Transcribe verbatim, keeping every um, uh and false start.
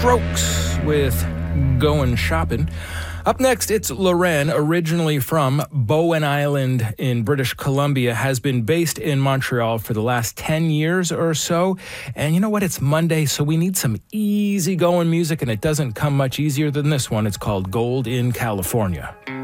Strokes with Goin' Shopping. Up next, it's Loren, originally from Bowen Island in British Columbia, has been based in Montreal for the last ten years or so. And you know what? It's Monday, so we need some easy-going music, and it doesn't come much easier than this one. It's called Gold in California.